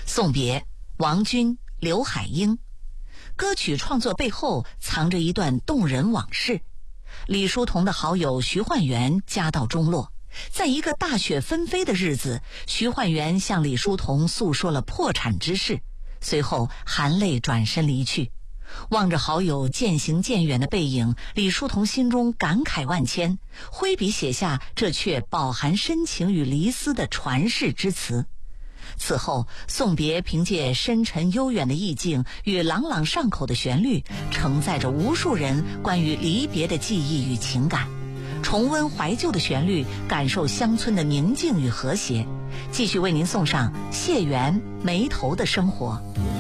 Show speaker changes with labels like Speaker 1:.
Speaker 1: 送别，王军、刘海英。歌曲创作背后藏着一段动人往事。李叔同的好友徐焕元家道中落，在一个大雪纷飞的日子，徐焕元向李叔同诉说了破产之事，随后含泪转身离去。望着好友渐行渐远的背影，李叔同心中感慨万千，挥笔写下这却饱含深情与离思的传世之词。此后，送别凭借深沉悠远的意境与朗朗上口的旋律，承载着无数人关于离别的记忆与情感。重温怀旧的旋律，感受乡村的宁静与和谐。继续为您送上谢元《眉头的生活》。